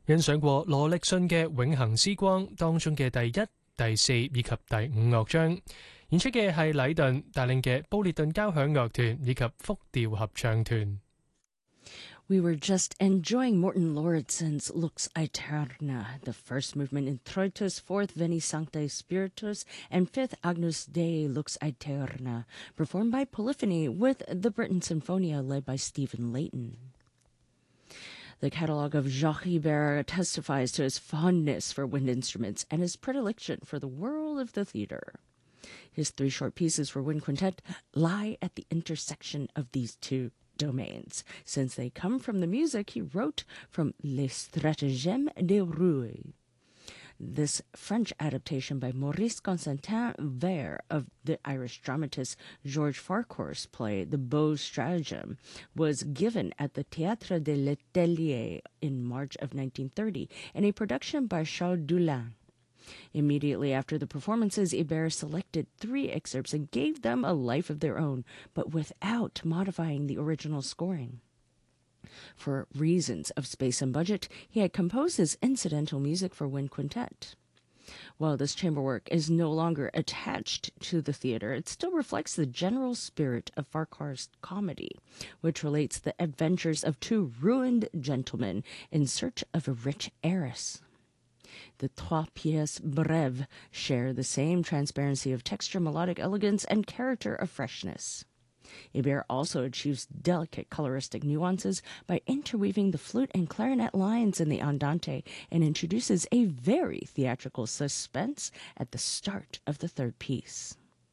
欣賞過羅力遜嘅《永恆之光》當中嘅第一、第四以及第五樂章，演出嘅係禮頓帶領嘅布列頓交響樂團以及複調合唱團。 We were just enjoying Morten Lauridsen's Lux Aeterna, the first movement in Troitus, fourth Veni Sancte Spiritus, and fifth Agnus Dei Lux Aeterna, performed by Polyphony with the Britten Sinfonia led by Stephen Layton. The catalogue of Jacques Ibert testifies to his fondness for wind instruments and his predilection for the world of the theatre. His 3 short pieces for wind quintet lie at the intersection of these two domains, since they come from the music he wrote from Les Stratagèmes de Rouy. This French adaptation by Maurice Constantin Vert of the Irish dramatist George Farquhar's play The Beaux Stratagem was given at the Théâtre de l'Atelier in March of 1930 in a production by Charles Dulin. Immediately after the performances, Ibert selected 3 excerpts and gave them a life of their own, but without modifying the original scoring. For reasons of space and budget, he had composed his incidental music for wind quintet. While this chamber work is no longer attached to the theater, it still reflects the general spirit of Farquhar's comedy, which relates the adventures of 2 ruined gentlemen in search of a rich heiress. The 3 pièces brèves share the same transparency of texture, melodic elegance, and character of freshness. Ibert also achieves delicate coloristic nuances by interweaving the flute and clarinet lines in the andante and introduces a very theatrical suspense at the start of the 3rd piece.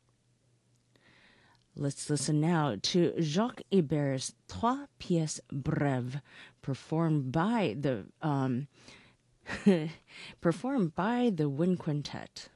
Let's listen now to Jacques Ibert's 3 pièces brèves, performed by the wind quintet.